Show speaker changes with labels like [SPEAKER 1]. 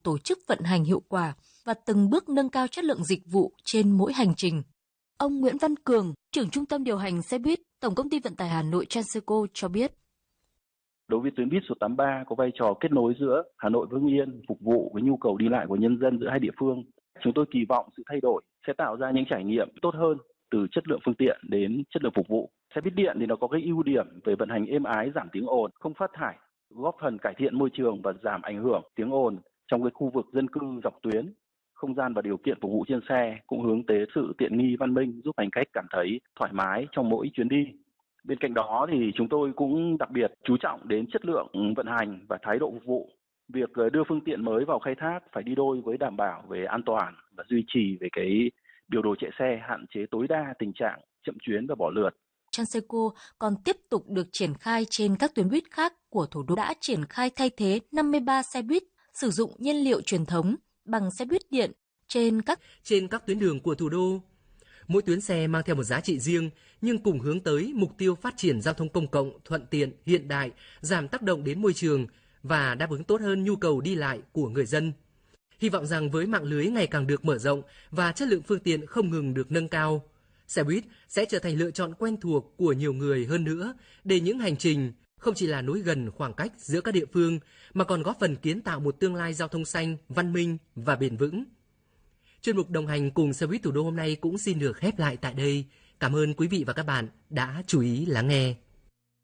[SPEAKER 1] tổ chức vận hành hiệu quả và từng bước nâng cao chất lượng dịch vụ trên mỗi hành trình. Ông Nguyễn Văn Cường, trưởng Trung tâm điều hành xe buýt, Tổng công ty Vận tải Hà Nội Transeco cho biết.
[SPEAKER 2] Đối với tuyến buýt số 83 có vai trò kết nối giữa Hà Nội và Hưng Yên, phục vụ với nhu cầu đi lại của nhân dân giữa hai địa phương. Chúng tôi kỳ vọng sự thay đổi sẽ tạo ra những trải nghiệm tốt hơn từ chất lượng phương tiện đến chất lượng phục vụ. Xe buýt điện thì nó có cái ưu điểm về vận hành êm ái, giảm tiếng ồn, không phát thải, góp phần cải thiện môi trường và giảm ảnh hưởng tiếng ồn trong cái khu vực dân cư dọc tuyến. Không gian và điều kiện phục vụ trên xe cũng hướng tới sự tiện nghi văn minh, giúp hành khách cảm thấy thoải mái trong mỗi chuyến đi. Bên cạnh đó thì chúng tôi cũng đặc biệt chú trọng đến chất lượng vận hành và thái độ phục vụ. Việc đưa phương tiện mới vào khai thác phải đi đôi với đảm bảo về an toàn và duy trì về cái biểu đồ chạy xe, hạn chế tối đa tình trạng chậm chuyến và bỏ lượt.
[SPEAKER 1] Transeco còn tiếp tục được triển khai trên các tuyến buýt khác của thủ đô, đã triển khai thay thế 53 xe buýt sử dụng nhiên liệu truyền thống bằng xe buýt điện trên các
[SPEAKER 3] tuyến đường của thủ đô. Mỗi tuyến xe mang theo một giá trị riêng nhưng cùng hướng tới mục tiêu phát triển giao thông công cộng thuận tiện, hiện đại, giảm tác động đến môi trường và đáp ứng tốt hơn nhu cầu đi lại của người dân. Hy vọng rằng với mạng lưới ngày càng được mở rộng và chất lượng phương tiện không ngừng được nâng cao, xe buýt sẽ trở thành lựa chọn quen thuộc của nhiều người hơn nữa để những hành trình không chỉ là nối gần khoảng cách giữa các địa phương mà còn góp phần kiến tạo một tương lai giao thông xanh, văn minh và bền vững. Chuyên mục đồng hành cùng xe buýt thủ đô hôm nay cũng xin được khép lại tại đây. Cảm ơn quý vị và các bạn đã chú ý lắng nghe.